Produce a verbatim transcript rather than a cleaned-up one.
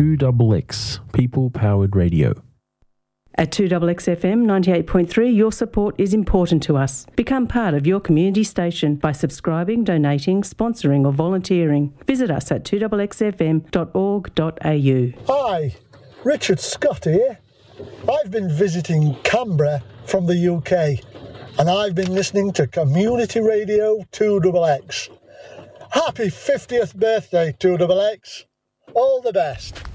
two X X, people-powered radio. At two X X F M ninety-eight point three, your support is important to us. Become part of your community station by subscribing, donating, sponsoring or volunteering. Visit us at two X X F M dot org dot a u. Hi, Richard Scott here. I've been visiting Canberra from the U K and I've been listening to Community Radio two X X. Happy fiftieth birthday, two X X. All the best.